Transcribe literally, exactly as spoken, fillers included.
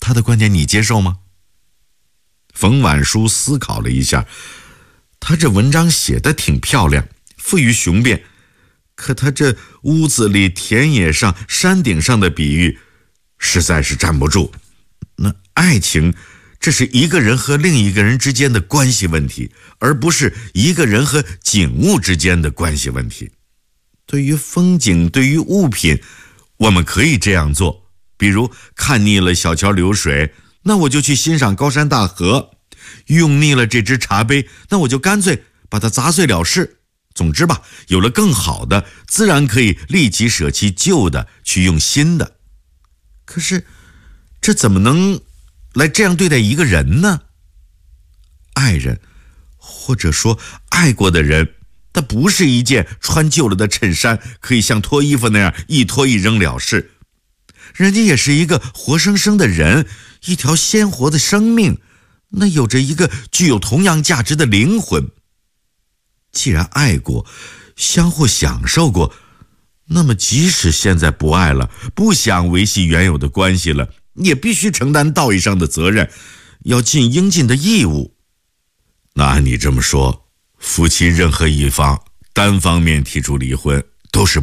他的观点你接受吗？冯婉书思考了一下，他这文章写得挺漂亮，富于雄辩，可他这屋子里、田野上、山顶上的比喻实在是站不住。那爱情，这是一个人和另一个人之间的关系问题，而不是一个人和景物之间的关系问题。对于风景，对于物品，我们可以这样做，比如看腻了小桥流水，那我就去欣赏高山大河；用腻了这只茶杯，那我就干脆把它砸碎了事。总之吧，有了更好的，自然可以立即舍弃旧的，去用新的。可是这怎么能来这样对待一个人呢？爱人，或者说爱过的人，他不是一件穿旧了的衬衫，可以像脱衣服那样一脱一扔了事。人家也是一个活生生的人，一条鲜活的生命，那有着一个具有同样价值的灵魂。既然爱过，相互享受过，那么即使现在不爱了，不想维系原有的关系了，也必须承担道义上的责任，要尽应尽的义务。那按你这么说，夫妻任何一方单方面提出离婚都是